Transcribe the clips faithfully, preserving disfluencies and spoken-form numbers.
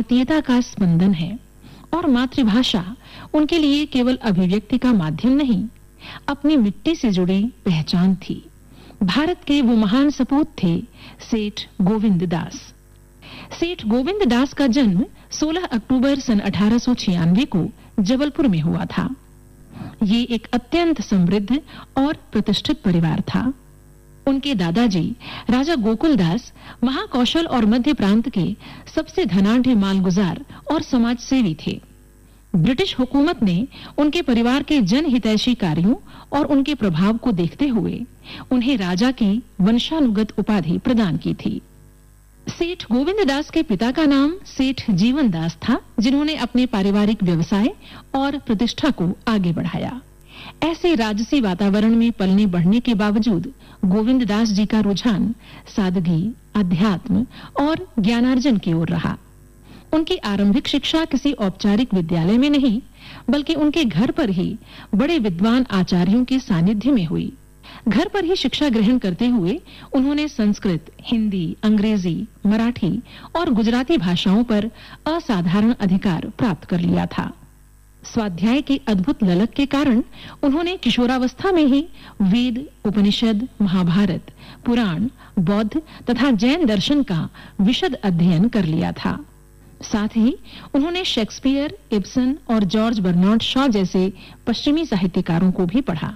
भारतीयता का स्पंदन है और मातृभाषा उनके लिए केवल अभिव्यक्ति का माध्यम नहीं, अपनी मिट्टी से जुड़ी पहचान थी। भारत के वो महान सपूत थे सेठ गोविंद दास। सेठ गोविंद दास का जन्म सोलह अक्टूबर सन अठारह सौ छियानवे को जबलपुर में हुआ था। ये एक अत्यंत समृद्ध और प्रतिष्ठित परिवार था। उनके दादाजी राजा गोकुल दास महाकौशल और मध्य प्रांत के सबसे धनाढ़ मालगुजार और समाजसेवी थे। ब्रिटिश हुकूमत ने उनके परिवार के जनहितैषी कार्यों और उनके प्रभाव को देखते हुए उन्हें राजा की वंशानुगत उपाधि प्रदान की थी। सेठ गोविंद दास के पिता का नाम सेठ जीवन दास था, जिन्होंने अपने पारिवारिक व्यवसाय और प्रतिष्ठा को आगे बढ़ाया। ऐसे राजसी वातावरण में पलने बढ़ने के बावजूद गोविंद दास जी का रुझान सादगी, अध्यात्म और ज्ञानार्जन की ओर रहा। उनकी आरंभिक शिक्षा किसी औपचारिक विद्यालय में नहीं, बल्कि उनके घर पर ही बड़े विद्वान आचार्यों के सानिध्य में हुई। घर पर ही शिक्षा ग्रहण करते हुए उन्होंने संस्कृत, हिंदी, अंग्रेजी, मराठी और गुजराती भाषाओं पर असाधारण अधिकार प्राप्त कर लिया था। स्वाध्याय की अद्भुत ललक के कारण उन्होंने किशोरावस्था में ही वेद, उपनिषद, महाभारत, पुराण, बौद्ध तथा जैन दर्शन का विशद अध्ययन कर लिया था। साथ ही उन्होंने शेक्सपियर, इब्सन और जॉर्ज बर्नार्ड शॉ जैसे पश्चिमी साहित्यकारों को भी पढ़ा।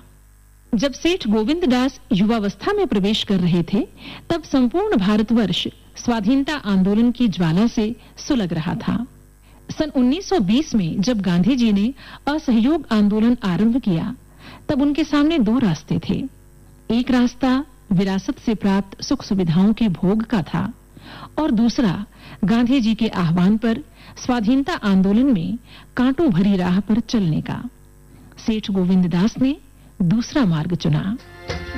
जब सेठ गोविंद दास युवावस्था में प्रवेश कर रहे थे, तब संपूर्ण भारतवर्ष स्वाधीनता आंदोलन की ज्वाला से सुलग रहा था। सन उन्नीस सौ बीस में जब गांधी जी ने असहयोग आंदोलन आरंभ किया, तब उनके सामने दो रास्ते थे। एक रास्ता विरासत से प्राप्त सुख सुविधाओं के भोग का था और दूसरा गांधी जी के आह्वान पर स्वाधीनता आंदोलन में कांटों भरी राह पर चलने का। सेठ गोविंद दास ने दूसरा मार्ग चुना।